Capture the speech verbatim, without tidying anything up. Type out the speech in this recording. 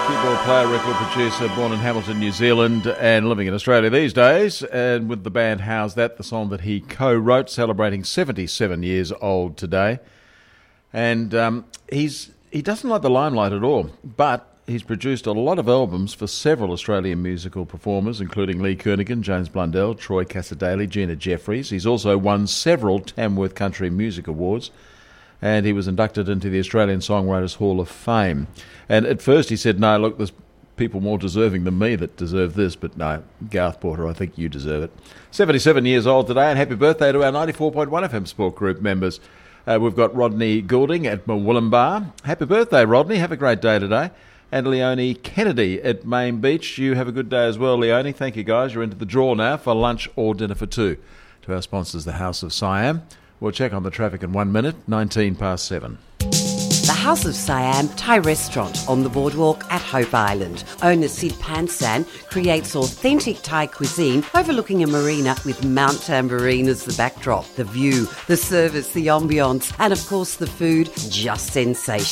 Keyboard player, record producer, born in Hamilton, New Zealand, and living in Australia these days. And with the band How's That, the song that he co-wrote, celebrating seventy-seven years old today. And um, he's he doesn't like the limelight at all, but he's produced a lot of albums for several Australian musical performers, including Lee Kernaghan, James Blundell, Troy Cassar-Daley, Gina Jeffries. He's also won several Tamworth Country Music Awards, and he was inducted into the Australian Songwriters Hall of Fame. And at first he said, no, look, there's people more deserving than me that deserve this, but no, Garth Porter, I think you deserve it. seventy-seven years old today, and happy birthday to our ninety-four point one F M Sport Group members. Uh, we've got Rodney Goulding at Murwillumbah. Happy birthday, Rodney. Have a great day today. And Leonie Kennedy at Main Beach. You have a good day as well, Leonie. Thank you, guys. You're into the draw now for lunch or dinner for two. To our sponsors, the House of Siam. We'll check on the traffic in one minute, nineteen past seven. The House of Siam Thai restaurant on the boardwalk at Hope Island. Owner Sid Pansan creates authentic Thai cuisine overlooking a marina with Mount Tambourine as the backdrop. The view, the service, the ambience, and of course the food, just sensational.